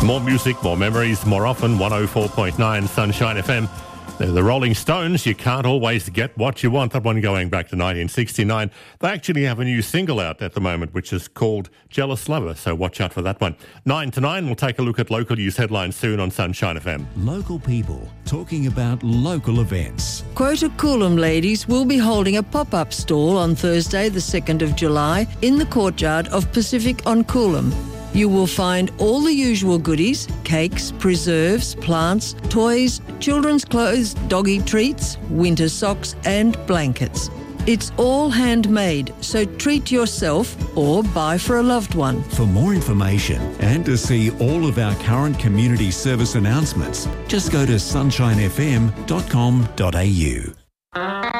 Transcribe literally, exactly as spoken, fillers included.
More music, more memories, more often. one oh four point nine Sunshine F M. They're the Rolling Stones. You can't always get what you want. That one going back to nineteen sixty-nine. They actually have a new single out at the moment, which is called Jealous Lover, so watch out for that one. Nine to nine, we'll take a look at local news headlines soon on Sunshine F M. Local people talking about local events. Quota Coolum ladies will be holding a pop-up stall on Thursday, the second of July, in the courtyard of Pacific on Coolum. You will find all the usual goodies: cakes, preserves, plants, toys, children's clothes, doggy treats, winter socks and blankets. It's all handmade, so treat yourself or buy for a loved one. For more information and to see all of our current community service announcements, just go to sunshine f m dot com dot a u.